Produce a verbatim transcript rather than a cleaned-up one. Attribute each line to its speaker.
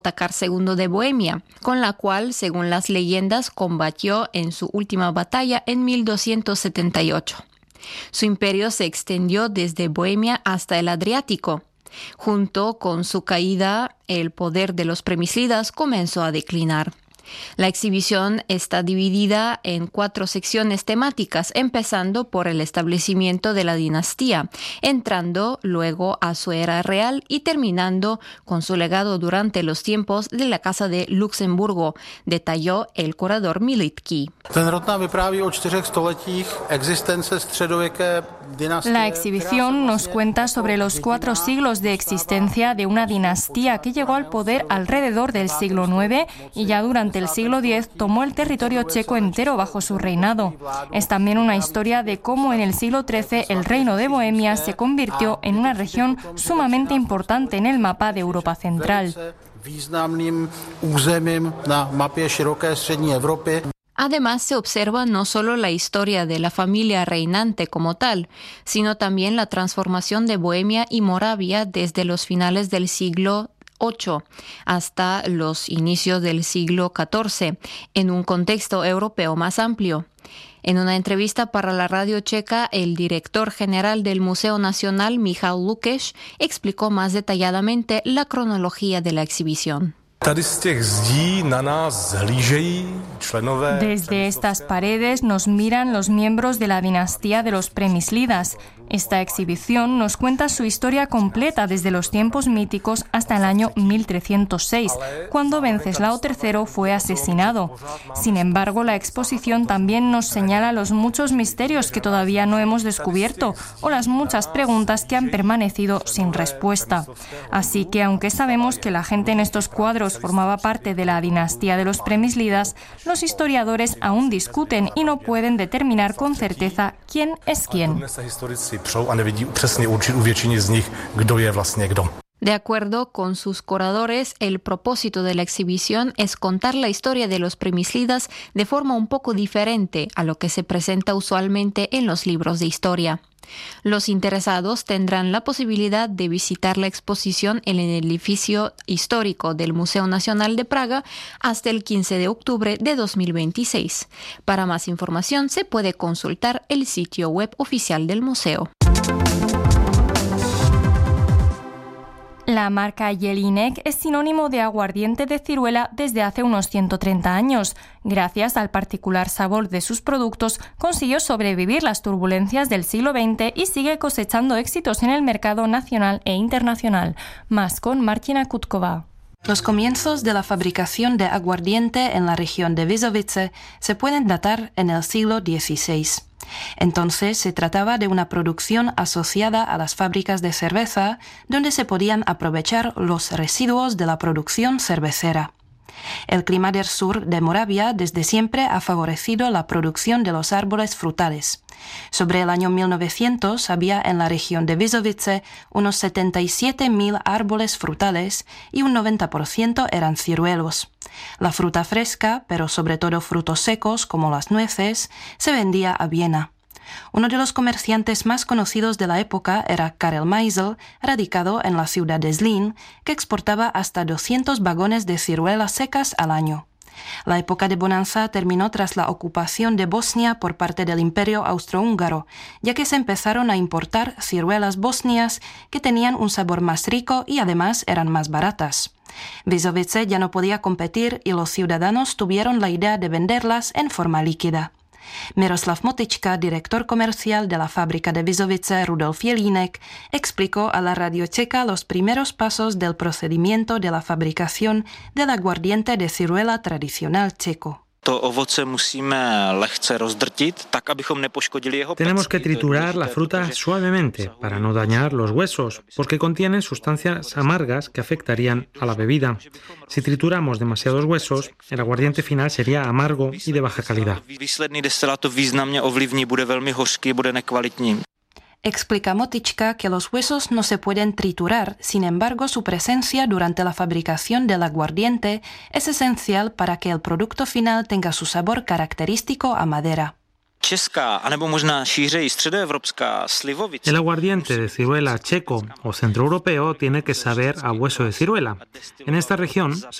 Speaker 1: Otakar segundo de Bohemia, con la cual, según las leyendas, combatió en su última batalla en mil doscientos setenta y ocho. Su imperio se extendió desde Bohemia hasta el Adriático. Junto con su caída, el poder de los Premislidas comenzó a declinar. La exhibición está dividida en cuatro secciones temáticas, empezando por el establecimiento de la dinastía, entrando luego a su era real y terminando con su legado durante los tiempos de la Casa de Luxemburgo, detalló el curador Militky.
Speaker 2: La exhibición nos cuenta sobre los cuatro siglos de existencia de una dinastía que llegó al poder alrededor del siglo nueve y ya durante el siglo diez tomó el territorio checo entero bajo su reinado. Es también una historia de cómo en el siglo trece el reino de Bohemia se convirtió en una región sumamente importante en el mapa de Europa Central.
Speaker 1: Además, se observa no solo la historia de la familia reinante como tal, sino también la transformación de Bohemia y Moravia desde los finales del siglo ocho hasta los inicios del siglo catorce, en un contexto europeo más amplio. En una entrevista para la radio checa, el director general del Museo Nacional, Michal Lukeš, explicó más detalladamente la cronología de la exhibición.
Speaker 2: Desde estas paredes nos miran los miembros de la dinastía de los Premislidas. Esta exhibición nos cuenta su historia completa desde los tiempos míticos hasta el año mil trescientos seis, cuando Venceslao tercero fue asesinado. Sin embargo, la exposición también nos señala los muchos misterios que todavía no hemos descubierto o las muchas preguntas que han permanecido sin respuesta. Así que, aunque sabemos que la gente en estos cuadros formaba parte de la dinastía de los Premislidas, los historiadores aún discuten y no pueden determinar con certeza quién es quién.
Speaker 1: De acuerdo con sus curadores, el propósito de la exhibición es contar la historia de los Premislidas de forma un poco diferente a lo que se presenta usualmente en los libros de historia. Los interesados tendrán la posibilidad de visitar la exposición en el edificio histórico del Museo Nacional de Praga hasta el quince de octubre de dos mil veintiséis. Para más información se puede consultar el sitio web oficial del museo.
Speaker 2: La marca Jelinek es sinónimo de aguardiente de ciruela desde hace unos ciento treinta años. Gracias al particular sabor de sus productos, consiguió sobrevivir las turbulencias del siglo veinte y sigue cosechando éxitos en el mercado nacional e internacional. Más con Martina Kutkova.
Speaker 3: Los comienzos de la fabricación de aguardiente en la región de Vizovice se pueden datar en el siglo dieciséis. Entonces se trataba de una producción asociada a las fábricas de cerveza, donde se podían aprovechar los residuos de la producción cervecera. El clima del sur de Moravia desde siempre ha favorecido la producción de los árboles frutales. Sobre el año mil novecientos había en la región de Vizovice unos setenta y siete mil árboles frutales y un noventa por ciento eran ciruelos. La fruta fresca, pero sobre todo frutos secos como las nueces, se vendía a Viena. Uno de los comerciantes más conocidos de la época era Karel Meisel, radicado en la ciudad de Zlín, que exportaba hasta doscientos vagones de ciruelas secas al año. La época de bonanza terminó tras la ocupación de Bosnia por parte del Imperio Austrohúngaro, ya que se empezaron a importar ciruelas bosnias que tenían un sabor más rico y además eran más baratas. Vizovice ya no podía competir y los ciudadanos tuvieron la idea de venderlas en forma líquida. Miroslav Motička, director comercial de la fábrica de Vizovice Rudolf Jelinek, explicó a la radio checa los primeros pasos del procedimiento de la fabricación del aguardiente de ciruela tradicional checo.
Speaker 4: Tenemos que triturar la fruta suavemente para no dañar los huesos, porque contienen sustancias amargas que afectarían a la bebida. Si trituramos demasiados huesos, el aguardiente final sería amargo y de baja calidad.
Speaker 3: Explica Motička que los huesos no se pueden triturar, sin embargo su presencia durante la fabricación del aguardiente es esencial para que el producto final tenga su sabor característico a madera.
Speaker 4: El aguardiente de ciruela checo o centroeuropeo tiene que saber a hueso de ciruela. En esta región